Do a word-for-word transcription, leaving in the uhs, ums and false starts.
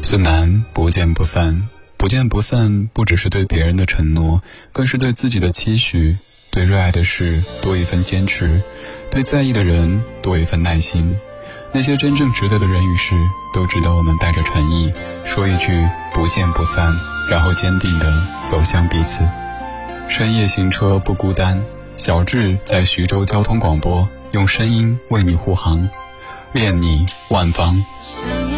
孙楠，不见不散。不见不散不只是对别人的承诺，更是对自己的期许，对热爱的事多一份坚持，对在意的人多一份耐心。那些真正值得的人与事，都值得我们带着诚意说一句不见不散，然后坚定地走向彼此。深夜行车不孤单，小智在徐州交通广播用声音为你护航，恋你万方。